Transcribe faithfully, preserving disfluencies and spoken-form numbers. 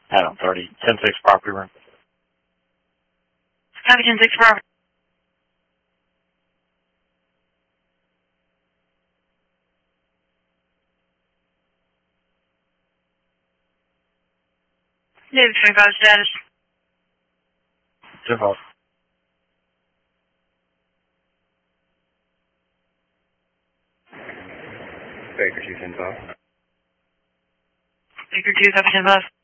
Adam thirty, ten six property room. Copy ten six property. David twenty-five status. ten five. Baker two ten five. Baker two, copy ten five.